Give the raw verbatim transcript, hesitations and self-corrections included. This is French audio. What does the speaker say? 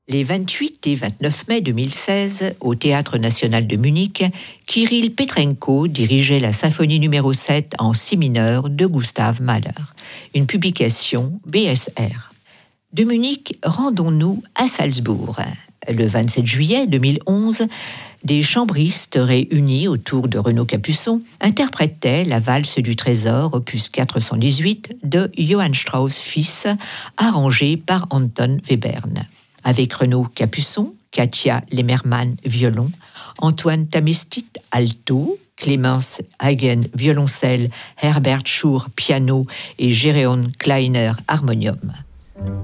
Les vingt-huit et vingt-neuf mai deux mille seize, au Théâtre national de Munich, Kirill Petrenko dirigeait la symphonie numéro sept en si mineur de Gustav Mahler, une publication B S R. De Munich, rendons-nous à Salzbourg. Le vingt-sept juillet deux mille onze, des chambristes réunis autour de Renaud Capuçon interprétaient la valse du trésor, opus quatre cent dix-huit, de Johann Strauss fils, arrangé par Anton Webern. Avec Renaud Capuçon, Katia Lemmermann, violon, Antoine Tamestit, alto, Clémence Hagen, violoncelle, Herbert Schur, piano et Géréon Kleiner, harmonium.